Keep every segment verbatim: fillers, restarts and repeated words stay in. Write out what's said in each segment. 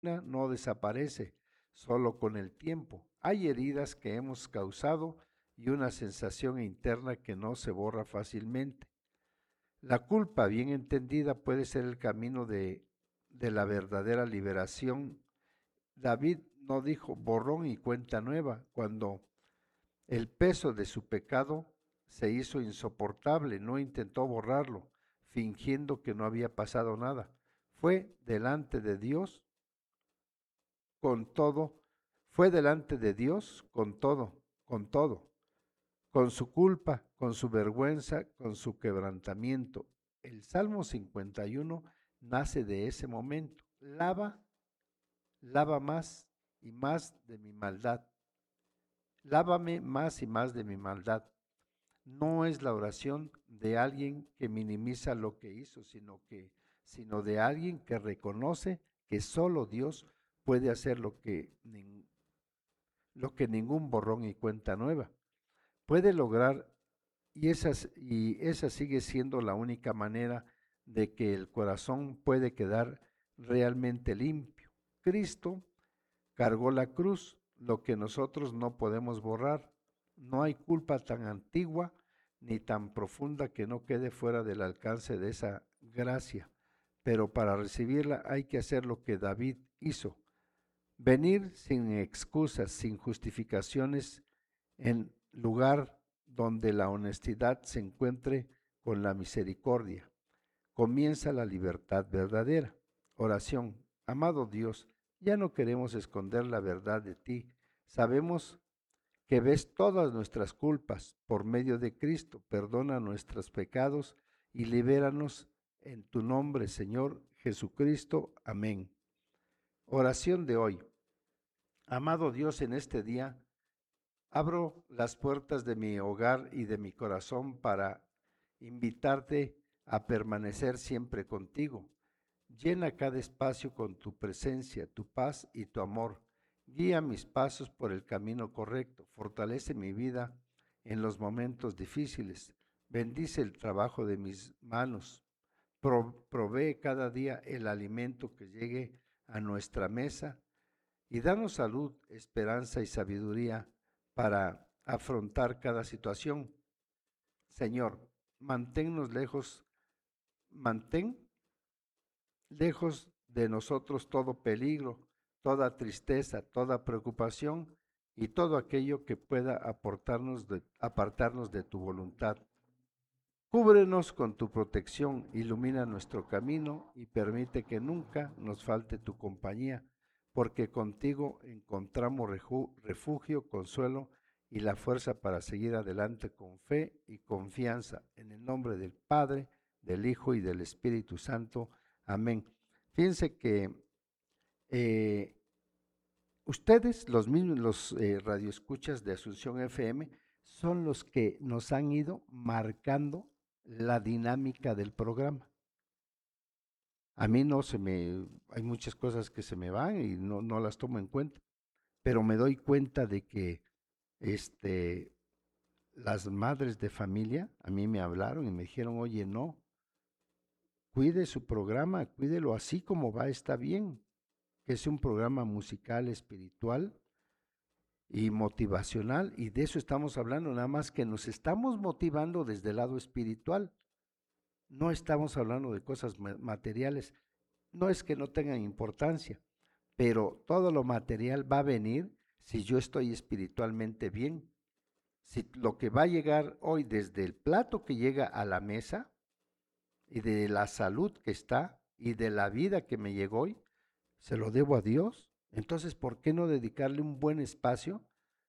no desaparece solo con el tiempo. Hay heridas que hemos causado y una sensación interna que no se borra fácilmente. La culpa, bien entendida, puede ser el camino de, de la verdadera liberación. David no dijo borrón y cuenta nueva cuando el peso de su pecado se hizo insoportable, no intentó borrarlo, fingiendo que no había pasado nada. Fue delante de Dios con todo, fue delante de Dios con todo, con todo, con su culpa, con su vergüenza, con su quebrantamiento. El Salmo cincuenta y uno nace de ese momento. Lava, lava más y más de mi maldad. Lávame más y más de mi maldad. No es la oración de alguien que minimiza lo que hizo, sino que, sino de alguien que reconoce que solo Dios puede hacer lo que, lo que ningún borrón y cuenta nueva puede lograr, y esa, y esa sigue siendo la única manera de que el corazón puede quedar realmente limpio. Cristo cargó la cruz, lo que nosotros no podemos borrar. No hay culpa tan antigua ni tan profunda que no quede fuera del alcance de esa gracia. Pero para recibirla hay que hacer lo que David hizo. Venir sin excusas, sin justificaciones, en lugar donde la honestidad se encuentre con la misericordia. Comienza la libertad verdadera. Oración. Amado Dios, ya no queremos esconder la verdad de ti. Sabemos que ves todas nuestras culpas por medio de Cristo. Perdona nuestros pecados y libéranos en tu nombre, Señor Jesucristo. Amén. Oración de hoy. Amado Dios, en este día abro las puertas de mi hogar y de mi corazón para invitarte a permanecer siempre contigo. Llena cada espacio con tu presencia, tu paz y tu amor. Guía mis pasos por el camino correcto. Fortalece mi vida en los momentos difíciles. Bendice el trabajo de mis manos. Pro- provee cada día el alimento que llegue a nuestra mesa y danos salud, esperanza y sabiduría para afrontar cada situación. Señor, manténnos lejos, mantén lejos de nosotros todo peligro, toda tristeza, toda preocupación y todo aquello que pueda aportarnos de, apartarnos de tu voluntad. Cúbrenos con tu protección, ilumina nuestro camino y permite que nunca nos falte tu compañía, porque contigo encontramos refugio, consuelo y la fuerza para seguir adelante con fe y confianza. En el nombre del Padre, del Hijo y del Espíritu Santo. Amén. Fíjense que eh, ustedes, los mismos, los eh, radioescuchas de Asunción F M, son los que nos han ido marcando la dinámica del programa. A mí no se me, hay muchas cosas que se me van y no, no las tomo en cuenta, pero me doy cuenta de que este, las madres de familia a mí me hablaron y me dijeron, oye, no, cuide su programa, cuídelo así como va, está bien, que es un programa musical, espiritual, y motivacional, y de eso estamos hablando, nada más que nos estamos motivando desde el lado espiritual, no estamos hablando de cosas materiales, no es que no tengan importancia, pero todo lo material va a venir si yo estoy espiritualmente bien, si lo que va a llegar hoy desde el plato que llega a la mesa y de la salud que está y de la vida que me llegó hoy, se lo debo a Dios, entonces ¿por qué no dedicarle un buen espacio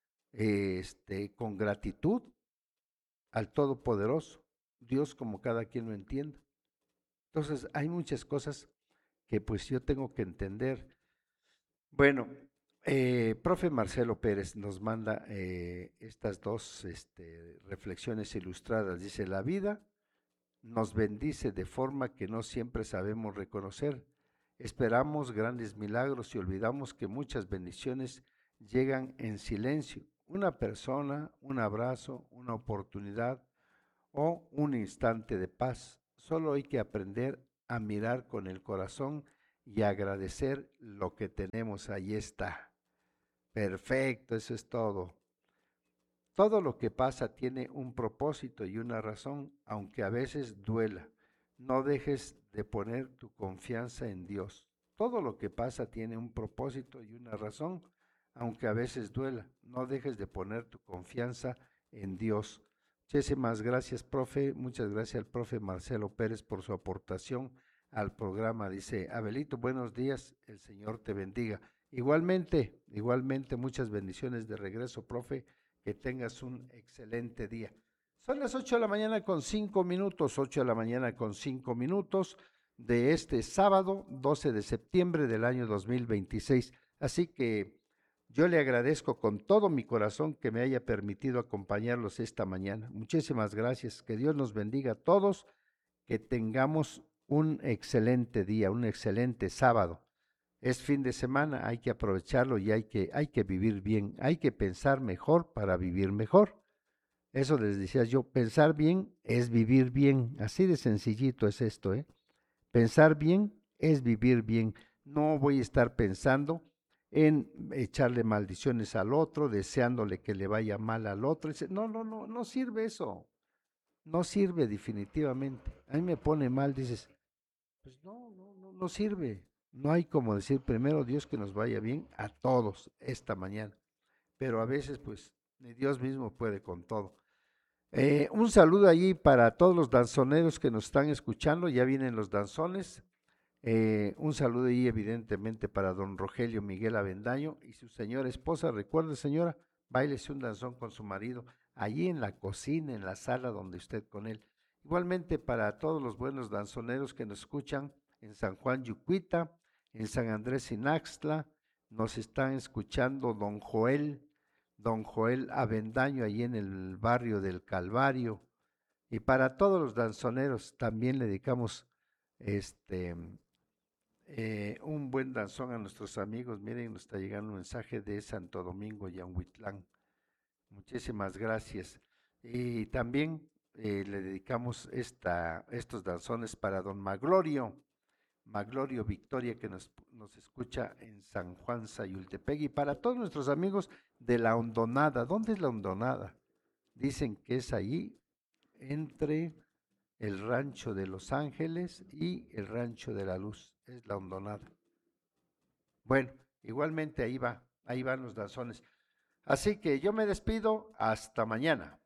este, con gratitud al Todopoderoso, Dios como cada quien lo entienda? Entonces hay muchas cosas que pues yo tengo que entender. Bueno, eh, profe Marcelo Pérez nos manda eh, estas dos este, reflexiones ilustradas. Dice, la vida nos bendice de forma que no siempre sabemos reconocer. Esperamos grandes milagros y olvidamos que muchas bendiciones llegan en silencio. Una persona, un abrazo, una oportunidad o un instante de paz. Solo hay que aprender a mirar con el corazón y agradecer lo que tenemos. Ahí está. Perfecto, eso es todo. Todo lo que pasa tiene un propósito y una razón, aunque a veces duela. No dejes de poner tu confianza en Dios. Todo lo que pasa tiene un propósito y una razón, aunque a veces duela. No dejes de poner tu confianza en Dios. Muchísimas gracias, profe. Muchas gracias al profe Marcelo Pérez por su aportación al programa. Dice, Abelito, buenos días, el Señor te bendiga. Igualmente, igualmente, muchas bendiciones de regreso, profe. Que tengas un excelente día. Son las ocho de la mañana con cinco minutos, ocho de la mañana con cinco minutos de este sábado doce de septiembre del año dos mil veintiséis. Así que yo le agradezco con todo mi corazón que me haya permitido acompañarlos esta mañana. Muchísimas gracias. Que Dios nos bendiga a todos. Que tengamos un excelente día, un excelente sábado. Es fin de semana, hay que aprovecharlo y hay que, hay que vivir bien, hay que pensar mejor para vivir mejor. Eso les decía yo, pensar bien es vivir bien, así de sencillito es esto, ¿eh? Pensar bien es vivir bien. No voy a estar pensando en echarle maldiciones al otro, deseándole que le vaya mal al otro. No, no, no, no sirve eso, no sirve definitivamente. A mí me pone mal, dices, pues no, no, no, no sirve. No hay como decir primero Dios que nos vaya bien a todos esta mañana. Pero a veces, pues, ni Dios mismo puede con todo. Eh, un saludo allí para todos los danzoneros que nos están escuchando. Ya vienen los danzones. Eh, un saludo ahí, evidentemente, para don Rogelio Miguel Avendaño y su señora esposa. Recuerde, señora, báilese un danzón con su marido allí en la cocina, en la sala donde usted con él. Igualmente para todos los buenos danzoneros que nos escuchan en San Juan Yucuita, en San Andrés Sinaxtla, nos están escuchando don Joel, don Joel Avendaño, allí en el barrio del Calvario. Y para todos los danzoneros también le dedicamos este eh, un buen danzón a nuestros amigos. Miren, nos está llegando un mensaje de Santo Domingo, Yanhuitlán. Muchísimas gracias. Y también eh, le dedicamos esta, estos danzones para don Maglorio, Maglorio Victoria, que nos, nos escucha en San Juan Sayultepec. Y para todos nuestros amigos de la Hondonada. ¿Dónde es la Hondonada? Dicen que es ahí entre el rancho de Los Ángeles y el rancho de la Luz, es la Hondonada. Bueno, igualmente ahí va, ahí van los danzones. Así que yo me despido, hasta mañana.